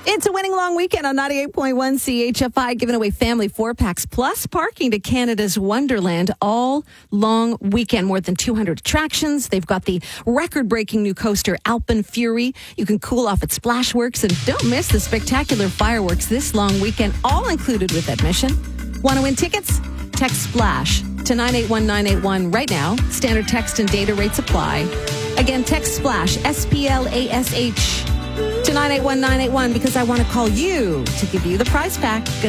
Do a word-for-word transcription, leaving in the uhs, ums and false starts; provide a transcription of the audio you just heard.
It's a winning long weekend on ninety-eight point one C H F I, giving away family four packs plus parking to Canada's Wonderland all long weekend. More than two hundred attractions. They've got the record-breaking new coaster Alpen Fury. You can cool off at Splashworks, and don't miss the spectacular fireworks this long weekend, all included with admission. Want to win tickets? Text SPLASH to nine eight one nine eight one right now. Standard text and data rates apply. Again, text SPLASH, S P L A S H, to nine eight one nine eight one because I want to call you to give you the prize pack. Good